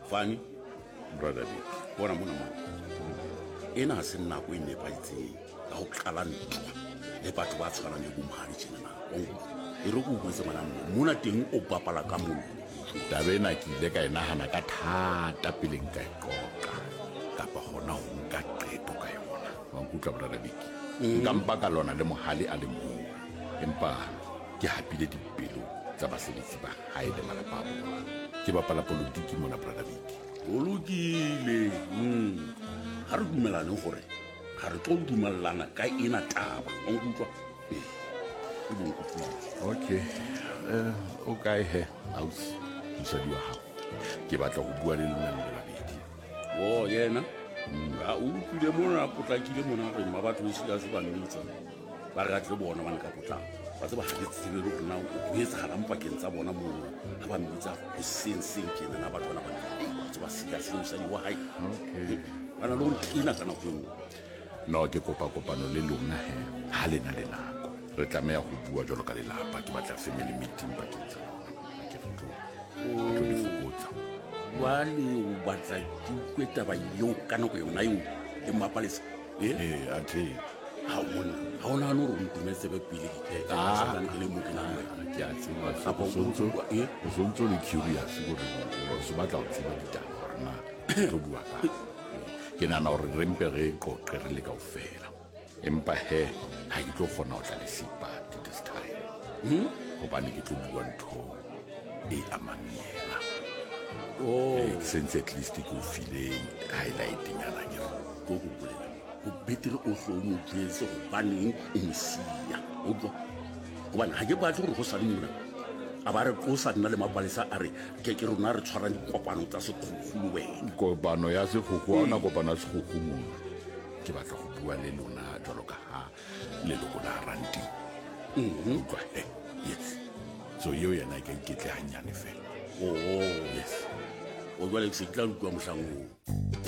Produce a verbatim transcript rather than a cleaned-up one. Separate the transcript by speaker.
Speaker 1: fane
Speaker 2: brother Big.
Speaker 1: bona mona mo ena ha se nako e nepaitseng ka ho qala ntwa le batho ba tshwanang le bomhadi tjena onko e re go botse mana mona teng o bapala ka mollo
Speaker 2: tabe ena ke ile ka enagana ka thata pele nka e qoqa kapa hona ho nka qeto ka yona wa nkutlwa brother Big nka mpa ka lona le mohale a le mong empa ke hapile dipelo tsa basebetsi ba hae le malapa a bona ke bapala politiki mona brother Big
Speaker 1: o lokile mm ha re dumelane gore ha re tlo dumellana ka ena taba o nkutlwa eh e bong go tswa
Speaker 2: okay eh o kae he aus mosadi wa hao ke batla go bua le lona le babedi
Speaker 1: o yena ga o utlwile mona potlakile mona re ma batho ba sila se ba nnitsa ba re atle bona ba nka potlaka ba tse ba ga tsebe le rona o etsa galang pakeng tsa bona mo ga ba mmitsa go seng seng ke nna batho bana ba tse ba sila se mosadi wa hae
Speaker 2: okay
Speaker 1: bana lo ina kana go
Speaker 2: no ke kopa kopano le lona he ha lena le nako re tlameha go bua jalo ka lelapa ke batla family meeting ba tsa ke re tlo tlo di fokotsa
Speaker 1: wale o batla di kweta ba yo kana go yona yo e mapalesa eh
Speaker 2: eh ate
Speaker 1: ha ona ha ona no ro ntumetse be pele ke ka sa le le mo kana
Speaker 2: ke a tseba
Speaker 1: apa
Speaker 2: so so
Speaker 1: eh
Speaker 2: so so le curious go re so batla go tseba ditaba rena tlo bua ka ke nana gore re mpe re qoqe re le kaofela empa he ha ke tlo kgona ho tla le sipati this time
Speaker 1: hm
Speaker 2: hobane ke tlo bua ntho e amanyela
Speaker 1: oh
Speaker 2: since at least ke o file highlighting ana ke
Speaker 1: go go bolela o betere o hlo mo jese go baneng o mosia o go gobane ha ke batla gore go sa nna a ba re go sa nna le mapalesa a re ke ke rona re tshwarang dikopano tsa sekgukgulu wena
Speaker 2: kopano ya sekgukgu a ona kopano ya sekgukgu mo ke batla go bua le lona jalo ka ha le lo la ranti
Speaker 1: mhm
Speaker 2: kwa he yes so yo yena ke ke tle hanyane fela
Speaker 1: oh
Speaker 2: yes
Speaker 1: o jwa le se tla utlwa mohlango